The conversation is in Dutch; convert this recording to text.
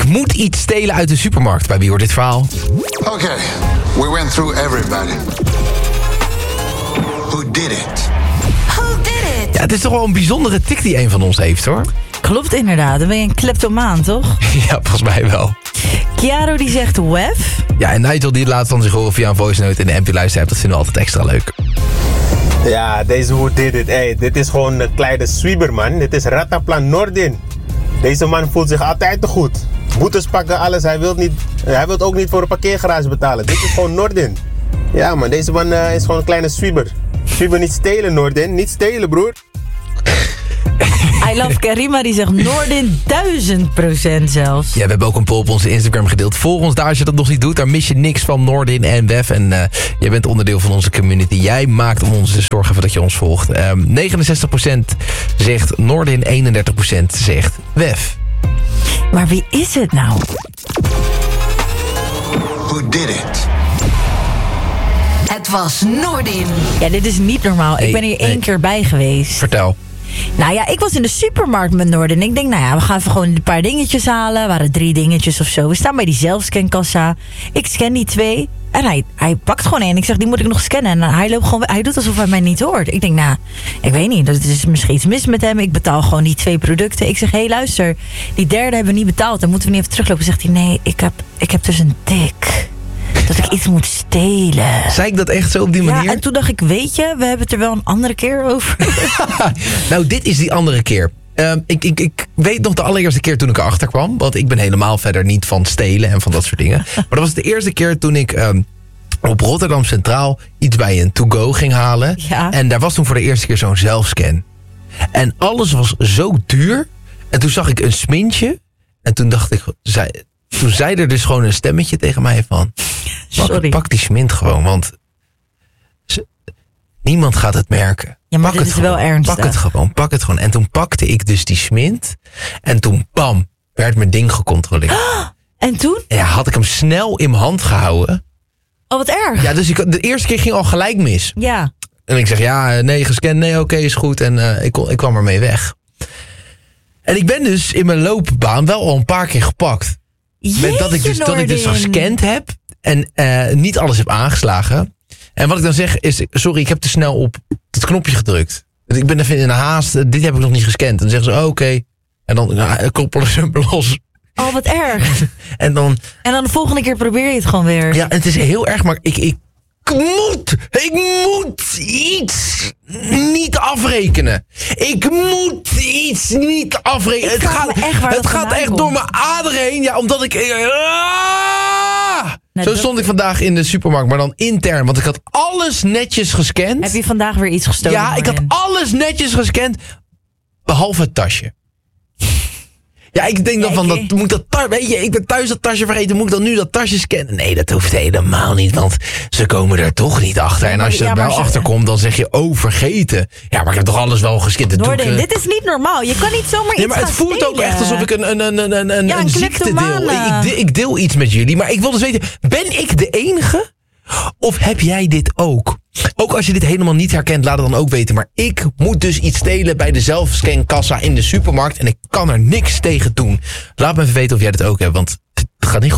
moet iets stelen uit de supermarkt. Bij wie hoort dit verhaal? Okay, we went through everybody. Who did it? Ja, het is toch wel een bijzondere tik die een van ons heeft, hoor. Klopt inderdaad, dan ben je een kleptomaan, toch? Ja, volgens mij wel. Chiaro die zegt Wef. Ja, en Nigel die laat van zich horen via een voice note in de MP-luister-app. Dat vinden we altijd extra leuk. Ja, deze Who Did It. Hey, dit is gewoon een kleine swieber, man. Dit is Rataplan Nordin. Deze man voelt zich altijd te goed. Boetes pakken, alles. Hij wil ook niet voor een parkeergarage betalen. Dit is gewoon Nordin. Ja, man, deze man is gewoon een kleine swieber. Swieber niet stelen, Nordin. Niet stelen, broer. I love Karima, die zegt Nordin 1000% zelfs. Ja, we hebben ook een poll op onze Instagram gedeeld. Volg ons daar als je dat nog niet doet. Daar mis je niks van Nordin en Wef. En jij bent onderdeel van onze community. Jij maakt om ons te zorgen dat je ons volgt. 69% zegt Nordin, 31% zegt Wef. Maar wie is het nou? Who did it? Het was Nordin. Ja, dit is niet normaal. Ik ben hier 1 keer bij geweest. Vertel. Nou ja, ik was in de supermarkt met Nordin. Ik denk, nou ja, we gaan even gewoon een paar dingetjes halen. Er waren 3 dingetjes of zo. We staan bij die zelfscankassa. Ik scan die 2. En hij pakt gewoon 1. Ik zeg, die moet ik nog scannen. En hij loopt gewoon, hij doet alsof hij mij niet hoort. Ik denk, nou, ik weet niet. Er is misschien iets mis met hem. Ik betaal gewoon die 2 producten. Ik zeg, hé, luister. Die derde hebben we niet betaald. Dan moeten we niet even teruglopen. Zegt hij, nee, ik heb dus een tik. Dat ik iets moet stelen. Zei ik dat echt zo op die manier? Ja, en toen dacht ik, weet je, we hebben het er wel een andere keer over. Nou, dit is die andere keer. Ik weet nog de allereerste keer toen ik erachter kwam. Want ik ben helemaal verder niet van stelen en van dat soort dingen. Maar dat was de eerste keer toen ik op Rotterdam Centraal iets bij een to-go ging halen. Ja. En daar was toen voor de eerste keer zo'n zelfscan. En alles was zo duur. En toen zag ik een smintje. En toen dacht ik... Toen zei er dus gewoon een stemmetje tegen mij van... Pak die smint gewoon, want... Niemand gaat het merken. Ja, maar pak dit het is gewoon, wel ernstig. Pak het gewoon. En toen pakte ik dus die smint. En toen, bam, werd mijn ding gecontroleerd. En toen? Ja, had ik hem snel in mijn hand gehouden. Oh, wat erg. Ja, dus de eerste keer ging al gelijk mis. Ja. En ik zeg, ja, nee, gescand, nee, oké, is goed. En ik kwam ermee weg. En ik ben dus in mijn loopbaan wel al een paar keer gepakt. Met dat ik dus gescand heb en niet alles heb aangeslagen. En wat ik dan zeg is, sorry, ik heb te snel op het knopje gedrukt. Ik ben even in een haast, dit heb ik nog niet gescand. En dan zeggen ze, oké. En dan koppelen ze hem los. Oh, wat erg. En dan de volgende keer probeer je het gewoon weer. Ja, het is heel erg, maar ik moet iets niet afrekenen. Ik moet iets niet afrekenen. Het gaat echt door mijn aderen heen. Ja, omdat ik... Zo stond ik vandaag in de supermarkt, maar dan intern. Want ik had alles netjes gescand. Heb je vandaag weer iets gestolen? Ja, ik had alles netjes gescand. Behalve het tasje. Ja, ik denk dan van, weet je, ik ben thuis dat tasje vergeten, moet ik dan nu dat tasje scannen? Nee, dat hoeft helemaal niet, want ze komen er toch niet achter. En als je er wel achter komt, dan zeg je, vergeten. Ja, maar ik heb toch alles wel gescand. Nordin, dit is niet normaal. Je kan niet zomaar iets maar het voelt stelen. ook echt alsof ik een ziekte deel. Ik deel iets met jullie, maar ik wil dus weten, ben ik de enige? Of heb jij dit ook? Ook als je dit helemaal niet herkent, laat het dan ook weten. Maar ik moet dus iets stelen bij de zelfscankassa in de supermarkt. En ik kan er niks tegen doen. Laat me even weten of jij dit ook hebt, want het gaat niet goed.